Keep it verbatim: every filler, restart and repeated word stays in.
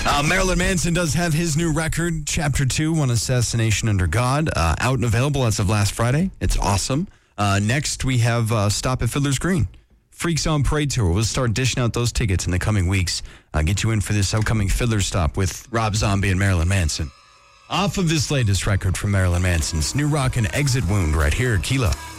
Uh, Marilyn Manson does have his new record, Chapter two, One Assassination Under God, uh, out and available as of last Friday. It's awesome. Uh, next, we have uh, Stop at Fiddler's Green. Freaks on Parade Tour. We'll start dishing out those tickets in the coming weeks. Uh, get you in for this upcoming Fiddler Stop with Rob Zombie and Marilyn Manson. Off of this latest record from Marilyn Manson's new rock and Exit Wound right here at Kilo.